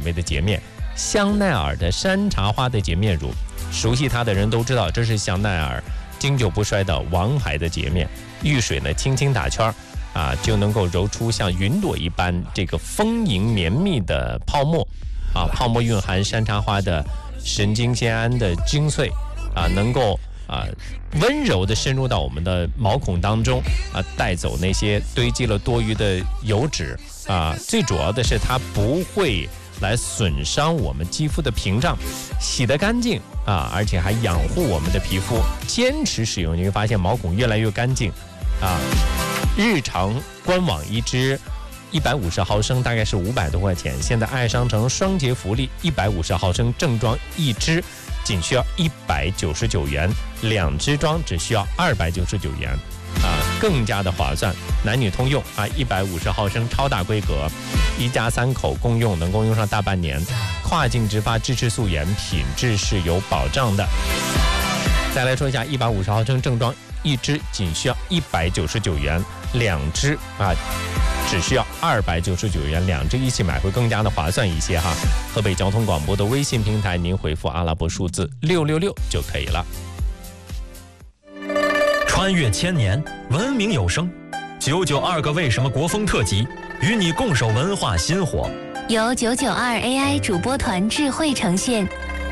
备的洁面，香奈儿的山茶花的洁面乳。熟悉它的人都知道，这是香奈儿经久不衰的王牌的洁面。遇水呢，轻轻打圈就能够揉出像云朵一般这个丰盈绵密的泡沫泡沫蕴含山茶花的神经酰胺的精粹能够温柔地深入到我们的毛孔当中带走那些堆积了多余的油脂最主要的是它不会来损伤我们肌肤的屏障，洗得干净而且还养护我们的皮肤。坚持使用，你会发现毛孔越来越干净日常官网一支150毫升大概是500多块钱，现在爱商城双节福利，150毫升正装一支仅需要199元，2支装只需要299元更加的划算，男女通用150毫升超大规格，一家3口共用，能够用上大半年，跨境直发，支持素颜，品质是有保障的。再来说一下150毫升正装一支仅需要199元，2支只需要299元，2支一起买会更加的划算一些哈。河北交通广播的微信平台，您回复阿拉伯数字666就可以了。 穿越千年，文明有声，992个为什么国风特辑，与你共守文化新活， 由992 AI 主播团智慧呈现。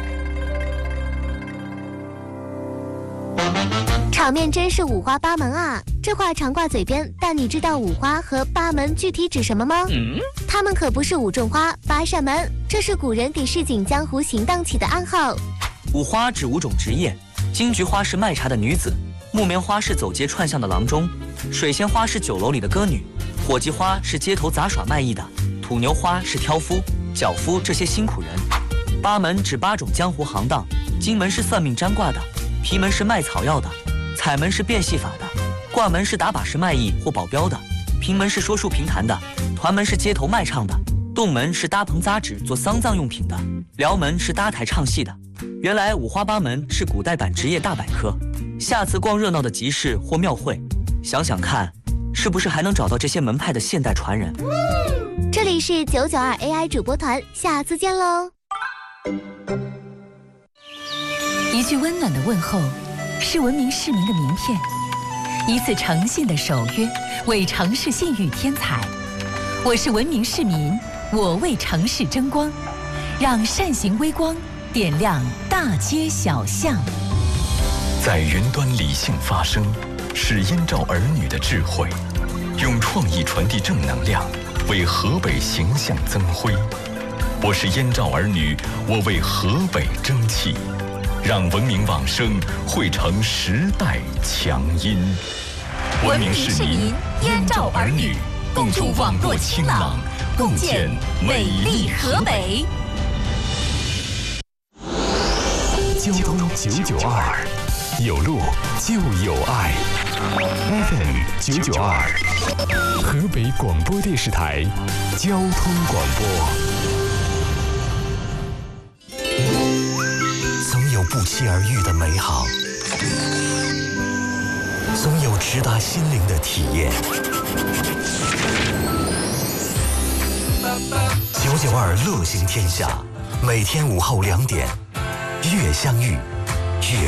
场面真是五花八门啊！这话常挂嘴边，但你知道五花和八门具体指什么吗？他们可不是五种花、八扇门，这是古人给市井江湖行当起的暗号。 五花指5种职业，金菊花是卖茶的女子，木棉花是走街串巷的郎中，水仙花是酒楼里的歌女，火鸡花是街头杂耍卖艺的，土牛花是挑夫、脚夫这些辛苦人。八门指8种江湖行当，金门是算命占卦的，皮门是卖草药的，彩门是变戏法的，挂门是打把式卖艺或保镖的，评门是说书评弹的，团门是街头卖唱的，洞门是搭棚扎纸做丧葬用品的，撩门是搭台唱戏的。原来五花八门是古代版职业大百科，下次逛热闹的集市或庙会，想想看，是不是还能找到这些门派的现代传人？ 这里是992 AI 主播团，下次见喽。 一句温暖的问候，是文明市民的名片；一次诚信的守约，为城市信誉添彩。我是文明市民，我为城市争光，让善行微光点亮大街小巷。 在云端理性发声，是燕赵儿女的智慧，用创意传递正能量，为河北形象增辉。我是燕赵儿女，我为河北争气，让文明往声汇成时代强音。文明市民，燕赵儿女，共筑网络清朗，共建美丽河北。交通992，有路就有爱。FM 992，河北广播电视台交通广播。 总有不期而遇的美好，总有直达心灵的体验。992乐行天下，每天午后2点，越相遇越